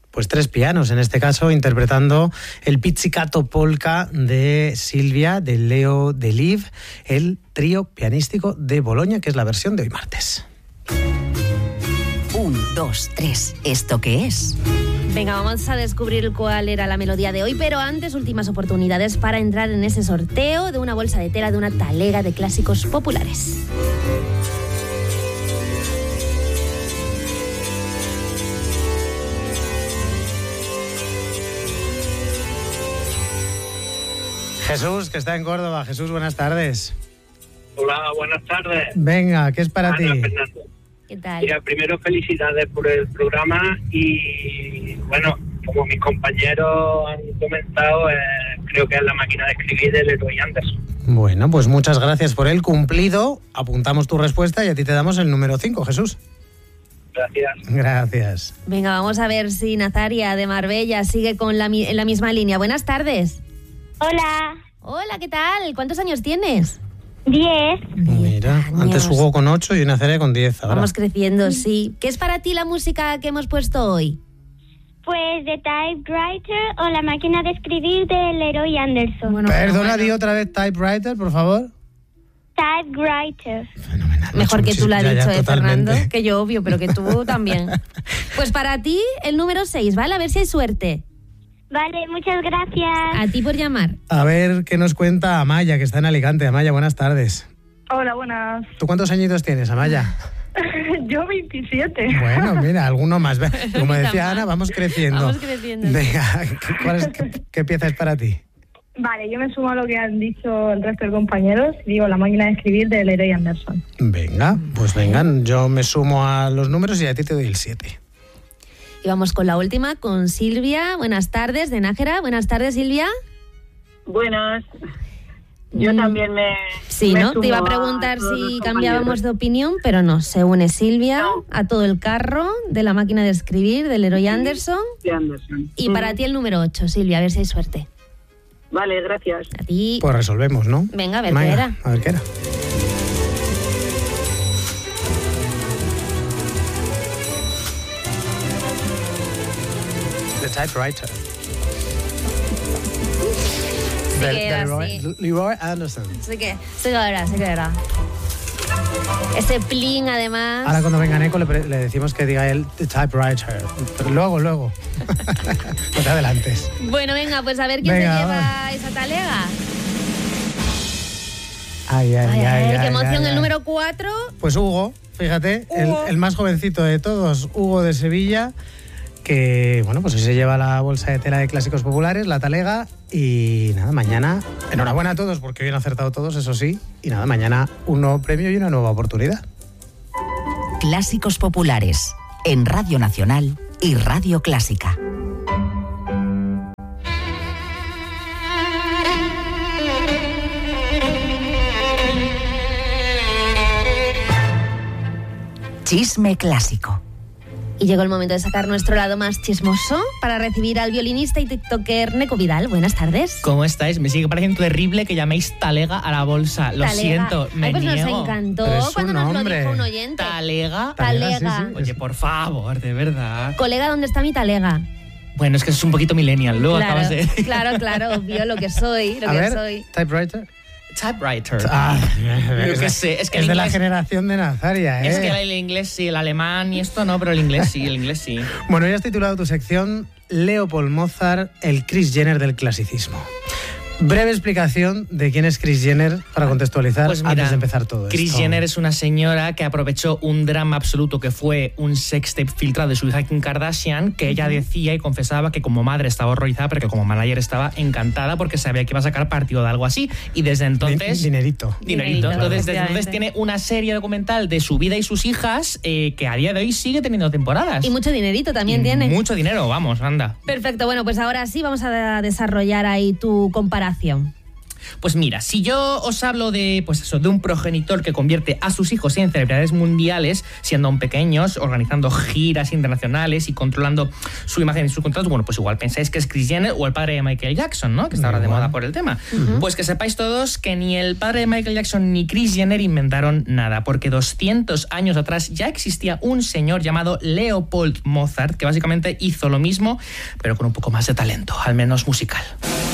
pues 3 pianos, en este caso interpretando el Pizzicato Polka de Silvia, de Leo Deliv, el trío pianístico de Bolonia, que es la versión de hoy martes. 1, 2, 3, ¿esto qué es? Venga, vamos a descubrir cuál era la melodía de hoy, pero antes, últimas oportunidades para entrar en ese sorteo de una bolsa de tela de una talega de clásicos populares. Jesús, que está en Córdoba. Jesús, buenas tardes. Hola, buenas tardes. Venga, ¿qué es para ti? Fernando. ¿Qué tal? Mira, primero felicidades por el programa y, bueno, como mis compañeros han comentado, creo que es La máquina de escribir de Leroy Anderson. Bueno, pues muchas gracias por el cumplido. Apuntamos tu respuesta y a ti te damos el número 5, Jesús. Gracias. Gracias. Venga, vamos a ver si Nazaria de Marbella sigue en la misma línea. Buenas tardes. Hola. Hola, ¿qué tal? ¿Cuántos años tienes? 10. Mira, antes jugó con 8 y Nazaria con 10 ahora. Vamos creciendo, sí. ¿Qué es para ti la música que hemos puesto hoy? Pues The Typewriter o La máquina de escribir de Leroy Anderson. Bueno, Perdona, di otra vez typewriter, por favor. Typewriter. Fenomenal. Mejor que tú lo has Ya, dicho, totalmente. Fernando. Que yo, obvio, pero que tú también. Pues para ti, el número 6, ¿vale? A ver si hay suerte. Vale, muchas gracias. A ti por llamar. A ver qué nos cuenta Amaya, que está en Alicante. Amaya, buenas tardes. Hola, buenas. ¿Tú cuántos añitos tienes, Amaya? Yo 27. Bueno, mira, alguno más. Como decía Ana, vamos creciendo. Vamos creciendo. Venga, ¿qué pieza es para ti? Vale, yo me sumo a lo que han dicho el resto de compañeros. Digo, La máquina de escribir de Leroy Anderson. Venga, pues vengan, yo me sumo a los números y a ti te doy el 7. Y vamos con la última, con Silvia. Buenas tardes, de Nájera. Buenas tardes, Silvia. Buenas. Yo también me... Sí, me ¿no? sumo Te iba a preguntar todos si los cambiábamos compañeros. de opinión, pero no. Se une Silvia No. a todo el carro de La máquina de escribir de Leroy Anderson. De Anderson. Y para ti el número 8, Silvia, a ver si hay suerte. Vale, gracias. A ti. Pues resolvemos, ¿no? Venga, a ver Venga, qué era. A ver qué era. The Typewriter. Sí que era así. Leroy Anderson. Sí que era. Ese plin, además. Ahora cuando venga Neko le decimos que diga él The Typewriter. Pero luego. No te adelantes. Bueno, venga, pues a ver quién Venga, se lleva vamos. esa talega. Ay, Qué emoción. El número 4. Pues Hugo, fíjate, Hugo. el más jovencito de todos, Hugo de Sevilla, que bueno, pues hoy se lleva la bolsa de tela de clásicos populares, la talega, y nada, mañana, enhorabuena a todos porque hoy han acertado todos, eso sí, y nada, mañana un nuevo premio y una nueva oportunidad. Clásicos populares, en Radio Nacional y Radio Clásica. Chisme clásico. Y llegó el momento de sacar nuestro lado más chismoso para recibir al violinista y tiktoker Neko Vidal. Buenas tardes. ¿Cómo estáis? Me sigue pareciendo terrible que llaméis talega a la bolsa. Lo Talega. siento, me Ay, pues niego. nos encantó Pero es cuando un nos lo nombre. dijo un oyente. ¿Talega? Talega. Sí. Oye, por favor, de verdad. Colega, ¿dónde está mi talega? Bueno, es que es un poquito millennial. Luego acabas de... Claro, obvio, lo que soy, A ver, Typewriter. Typewriter. Yo qué sé, es que es el de la inglés- generación de Nazaria, ¿eh? Es que el inglés sí, el alemán y esto no, pero el inglés sí. Bueno, ya has titulado tu sección Leopold Mozart, el Kris Jenner del clasicismo. Breve explicación de quién es Kris Jenner para contextualizar Pues mira, antes de empezar todo esto. Kris Jenner es una señora que aprovechó un drama absoluto que fue un sextape filtrado de su hija Kim Kardashian, que ella decía y confesaba que como madre estaba horrorizada, pero que como manager estaba encantada porque sabía que iba a sacar partido de algo así. Y desde entonces... Dinerito. Dinerito, Entonces, desde efectivamente. entonces tiene una serie documental de su vida y sus hijas que a día de hoy sigue teniendo temporadas. Y mucho dinerito también tiene. Mucho dinero, vamos, anda. Perfecto, bueno, pues ahora sí vamos a desarrollar ahí tu comparación. Pues mira, si yo os hablo de, pues eso, de un progenitor que convierte a sus hijos en celebridades mundiales, siendo aún pequeños, organizando giras internacionales y controlando su imagen y sus contratos, bueno, pues igual pensáis que es Kris Jenner o el padre de Michael Jackson, ¿no? Que está ahora de moda por el tema. Pues que sepáis todos que ni el padre de Michael Jackson ni Kris Jenner inventaron nada, porque 200 años atrás ya existía un señor llamado Leopold Mozart que básicamente hizo lo mismo, pero con un poco más de talento, al menos musical.